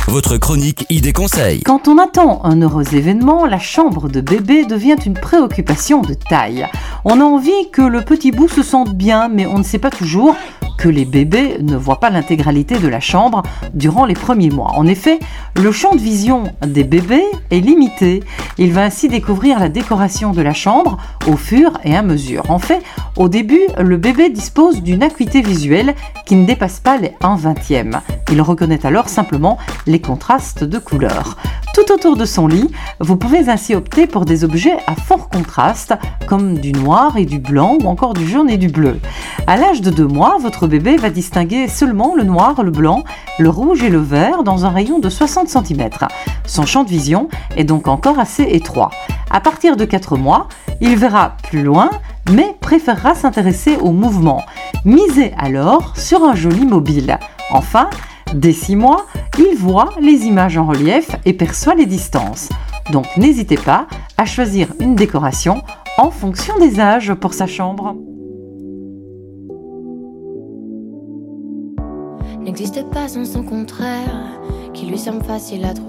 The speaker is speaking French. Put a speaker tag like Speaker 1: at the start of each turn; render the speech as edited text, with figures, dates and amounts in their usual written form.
Speaker 1: votre chronique idées conseils.
Speaker 2: Quand on attend un heureux événement, la chambre de bébé devient une préoccupation de taille. On a envie que le petit bout se sente bien, mais on ne sait pas toujours que les bébés ne voient pas l'intégralité de la chambre durant les premiers mois. En effet, le champ de vision des bébés est limité. Il va ainsi découvrir la décoration de la chambre au fur et à mesure. En fait, au début, le bébé dispose d'une acuité visuelle qui ne dépasse pas les 1/20. Il reconnaît alors simplement les contrastes de couleurs. Tout autour de son lit, vous pouvez ainsi opter pour des objets à fort contraste, comme du noir et du blanc ou encore du jaune et du bleu. À l'âge de 2 mois, votre bébé va distinguer seulement le noir, le blanc, le rouge et le vert dans un rayon de 60 cm. Son champ de vision est donc encore assez étroit. À partir de 4 mois, il verra plus loin, mais préférera s'intéresser au mouvement. Misez alors sur un joli mobile. Enfin, dès 6 mois, il voit les images en relief et perçoit les distances. Donc n'hésitez pas à choisir une décoration en fonction des âges pour sa chambre.
Speaker 3: N'existe pas sans son contraire, qui lui semble facile à trouver.